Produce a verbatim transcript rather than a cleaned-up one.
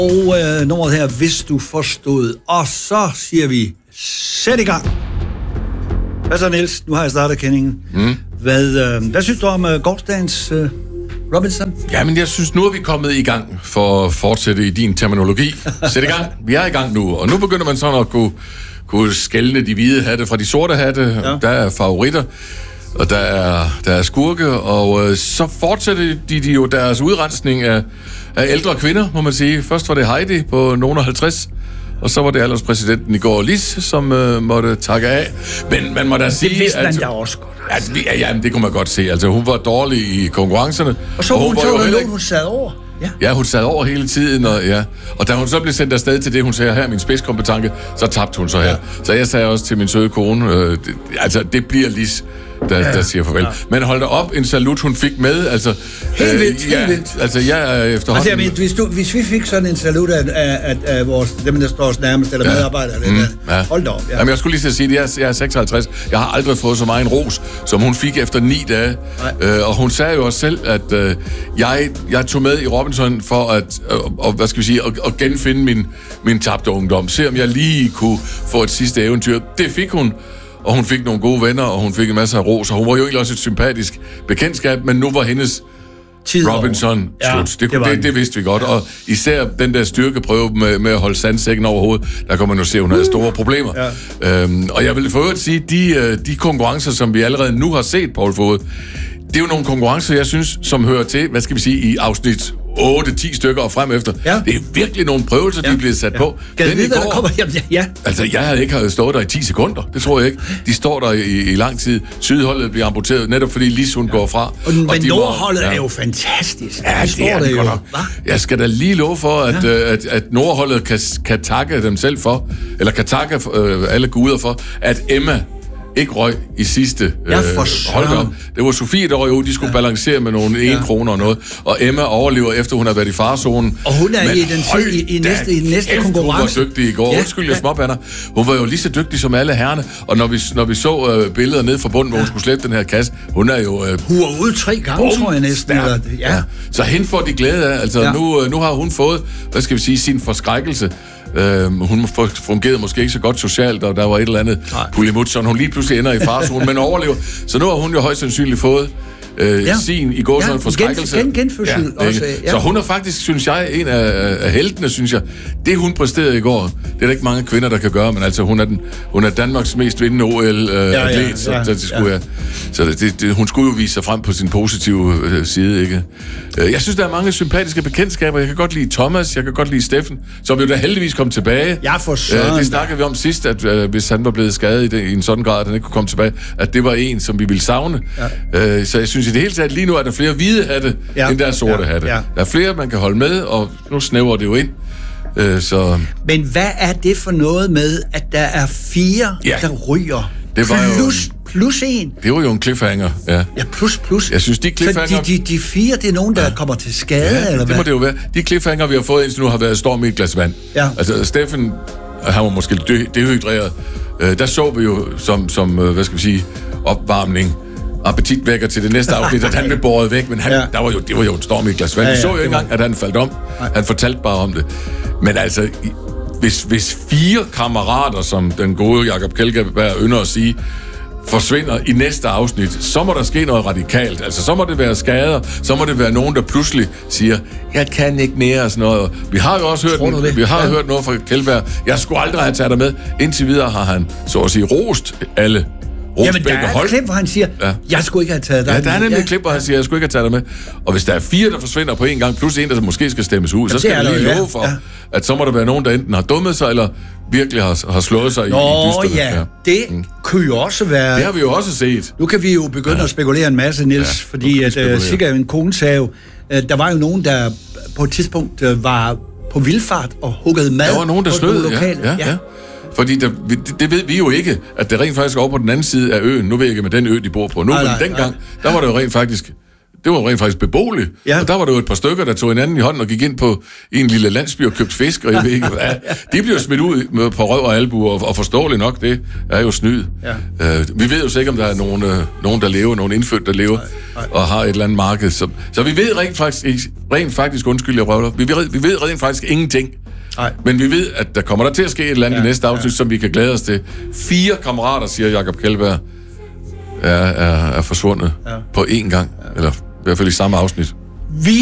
Og øh, nummeret her, hvis du forstod. Og så siger vi, sæt i gang. Hvad så, Niels? Nu har jeg startet kendingen. Mm. Hvad, øh, hvad synes du om uh, gårdsdagens uh, Robinson? Jamen, jeg synes, nu er vi kommet i gang for at fortsætte i din terminologi. Sæt i gang. Vi er i gang nu, og nu begynder man sådan at kunne, kunne skelne de hvide hatte fra de sorte hatte. Ja. Der er favoritter, og der er, der er skurke, og øh, så fortsætter de, de jo deres udrensning af, af ældre kvinder, må man sige. Først var det Heidi på nogen og halvtreds, og så var det alderspræsidenten i går, Lis, som øh, måtte takke af. Men man må da sige... Det vidste man at, da også godt. Altså. At, ja, jamen, det kunne man godt se. Altså, hun var dårlig i konkurrencerne. Og så og hun, hun, så, hun, hun sad over. Ja. ja, hun sad over hele tiden, og, ja. og da hun så blev sendt afsted til det, hun sagde, her min spidskompetence, så tabte hun så her. Ja. Så jeg sagde også til min søde kone, øh, det, altså, det bliver Lis, der, ja. der siger farvel. Ja. Men hold da op, en salut, hun fik med, altså... Helt vildt, øh, ja, helt vildt. Altså, jeg er efterhånden... Altså, jeg, hvis, du, hvis vi fik sådan en salut af, af, af, af vores, dem, der står os nærmest, eller ja. medarbejdere, mm, der, ja. hold da op. Ja. Jamen, jeg skulle lige til at sige, at jeg, jeg er seksoghalvtreds. Jeg har aldrig fået så meget en ros, som hun fik efter ni dage. Øh, og hun sagde jo også selv, at øh, jeg, jeg tog med i Robinson for at, øh, og, hvad skal vi sige, at, at genfinde min, min tabte ungdom. Se om jeg lige kunne få et sidste eventyr. Det fik hun. Og hun fik nogle gode venner, og hun fik en masse af ros, og hun var jo egentlig også et sympatisk bekendtskab, men nu var hendes tid Robinson ja, slut. Det, det, det, det vidste vi godt, ja. Og især den der styrkeprøve med, med at holde sandsækken over hovedet, der kan man jo se, at hun havde store problemer. Ja. Øhm, og jeg vil for øvrigt sige, de, de konkurrencer, som vi allerede nu har set, Poul Foged, det er jo nogle konkurrencer, jeg synes, som hører til, hvad skal vi sige, i afsnit otte ti stykker og frem efter. Ja. Det er virkelig nogle prøvelser, ja. de er blevet sat ja. på. Kan du vide, hvad der kommer? Jamen, ja, ja. Altså, jeg havde ikke stået der i ti sekunder. Det tror jeg ikke. De står der i, i lang tid. Sydholdet bliver amputeret, netop fordi Lis, hun ja. går fra. Og, og men Nordholdet ja. er jo fantastisk. Ja, det, det er det godt nok. Hva? Jeg skal da lige love for, at, ja. øh, at, at Nordholdet kan, kan takke dem selv for, eller kan takke øh, alle guder for, at Emma ikke røg i sidste øh, hold op. Det var Sofie, der røg ud. De skulle ja. balancere med nogle en ja. kroner og noget. Og Emma overlever, efter hun har været i farezonen. Og hun er men, i den tid, i, i næste, i næste konkurrence. Hun var dygtig i går. Ja. Undskyld, jeg ja. småbander. Hun var jo lige så dygtig som alle herrerne. Og når vi, når vi så øh, billeder ned fra bunden, hvor hun ja. skulle slette den her kasse, hun er jo... Øh, hun var ude tre gange, boom, tror jeg næsten. Eller, ja. Ja. Så hende får de glæde af. Altså, ja. nu, nu har hun fået, hvad skal vi sige, sin forskrækkelse. Uh, hun fungerede måske ikke så godt socialt, og der var et eller andet pulimut, så hun lige pludselig ender i farezonen, men overlever. Så nu har hun jo højst sandsynligt fået uh, ja. sin i går sådan en forskrækkelse. Gen, genfødsel ja, også. Ja. Så hun er faktisk, synes jeg, en af, af heltene, synes jeg. Det hun præsterede i går, det er der ikke mange kvinder, der kan gøre, men altså hun er, den, hun er Danmarks mest vindende O L-atlet, uh, ja, ja, så, ja, så, det skulle ja. jeg, så det, det, hun skulle jo vise sig frem på sin positive uh, side, ikke? Uh, jeg synes, der er mange sympatiske bekendtskaber. Jeg kan godt lide Thomas, jeg kan godt lide Steffen, som jo da heldigvis kom tilbage. Ja, for søren. Uh, det snakkede vi om sidst, at uh, hvis han var blevet skadet i, det, i en sådan grad, at han ikke kunne komme tilbage, at det var en, som vi ville savne. Ja. Uh, så jeg synes i det hele taget, lige nu er der flere hvide hatte, ja. end der er sorte ja. hatte. Ja. Der er flere, man kan holde med, og nu snæver det jo ind. Uh, så... Men hvad er det for noget med, at der er fire, ja. der ryger? Det var plus, jo... plus en. Det var jo en cliffhanger, ja. Ja, plus, plus. Jeg synes, de cliffhanger... Så de, de, de fire, det er nogen, der ja. kommer til skade, ja, eller hvad? det må det jo være. De cliffhanger, vi har fået indtil nu, har været storm i et glas vand. Ja. Altså, Steffen, han var måske dehydreret. Uh, der så vi jo som, som uh, hvad skal vi sige, opvarmning, appetitvækker til det næste afsnit, at han blev båret væk, men han, ja. der var jo, det var jo en storm i et glas vand. Ja, ja, vi så jo ikke engang, at han faldt om. Nej. Han fortalte bare om det. Men altså... Hvis, hvis fire kammerater, som den gode Jakob Kjeldgaard ynder at sige, forsvinder i næste afsnit, så må der ske noget radikalt. Altså, så må det være skader, så må det være nogen, der pludselig siger, jeg kan ikke mere og sådan noget. Vi har jo også hørt, en, vi har ja. hørt noget fra Kjeldgaard. Jeg skulle aldrig have taget dig med. Indtil videre har han, så at sige, rost alle. Jamen, der er et klip, hvor han siger, ja. jeg skulle ikke have taget dig med. Ja, der er nemlig ja. et klip, hvor han siger, jeg skulle ikke have taget dig med. Og hvis der er fire, der forsvinder på en gang, plus en, der måske skal stemmes ud, jamen, så skal jeg lige love for, ja. at så må der være nogen, der enten har dummet sig, eller virkelig har, har slået sig Nå, i, i dysterne. ja, ja. det mm. kunne jo også være... Det har vi jo også set. Nu kan vi jo begynde ja. at spekulere en masse, Niels, ja, fordi at uh, sikkert en kone sagde jo, uh, der var jo nogen, der på et tidspunkt uh, var på vildfart og huggede mad. Der var nogen, der slød, ja, ja, ja. Fordi der, det, det ved vi jo ikke, at det rent faktisk er over på den anden side af øen. Nu ved jeg ikke med den ø, de bor på. Nu, nej, men nej, dengang, nej. der var det jo rent faktisk det var rent faktisk beboeligt. Ja. Og der var der jo et par stykker, der tog hinanden i hånden og gik ind på en lille landsby og købte fisk, og jeg ved ikke hvad. De blev smidt ud med på røv og albuer, og, og forståeligt nok, det er jo snyd. Ja. Uh, vi ved jo sikkert, om der er nogen, uh, nogen der lever, nogen indfødt, der lever, nej, nej. og har et eller andet marked. Så, så vi ved rent faktisk, rent faktisk undskyld, jeg røvler, vi ved, vi ved rent faktisk ingenting. Nej. Men vi ved, at der kommer der til at ske et eller andet ja, i næste afsnit, ja. som vi kan glæde os til. Fire kammerater, siger Jakob Kjeldberg, er, er, er forsvundet ja. på én gang, ja. eller i hvert fald i samme afsnit. Vi